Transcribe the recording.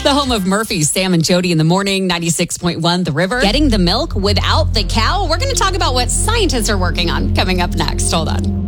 The home of Murphy's, Sam and Jody in the morning, 96.1 The River. Getting the milk without the cow? We're going to talk about what scientists are working on coming up next. Hold on.